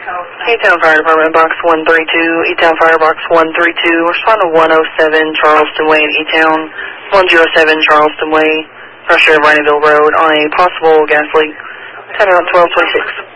E-Town Fire Department, Box 132, E-Town Fire Box 132, respond to 107 Charleston Way in E-Town, 107 Charleston Way, pressure of Raineyville Road on a possible gas leak. Time out 12:26.